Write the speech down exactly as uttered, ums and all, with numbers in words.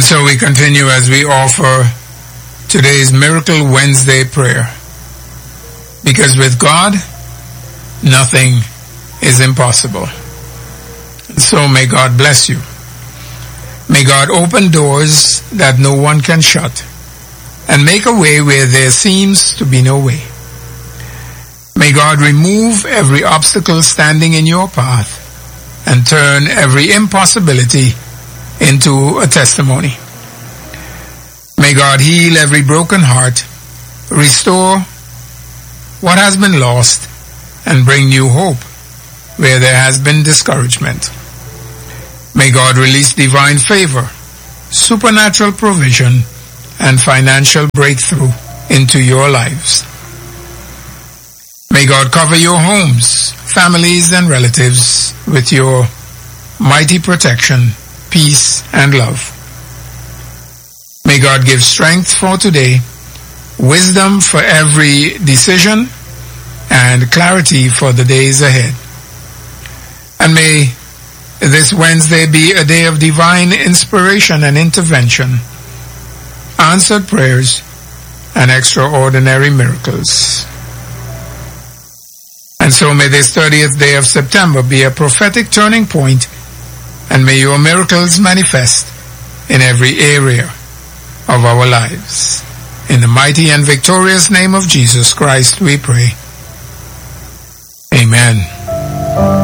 so we continue as we offer today's Miracle Wednesday prayer. Because with God, nothing is impossible. So may God bless you. May God open doors that no one can shut, and make a way where there seems to be no way. May God remove every obstacle standing in your path and turn every impossibility into a testimony. May God heal every broken heart, restore what has been lost, and bring new hope where there has been discouragement. May God release divine favor, supernatural provision, and financial breakthrough into your lives. May God cover your homes, families, and relatives with your mighty protection, peace, and love. May God give strength for today, wisdom for every decision, and clarity for the days ahead. And may this Wednesday be a day of divine inspiration and intervention, answered prayers, and extraordinary miracles. And so may this thirtieth day of September be a prophetic turning point, and may your miracles manifest in every area of our lives. In the mighty and victorious name of Jesus Christ we pray. Amen.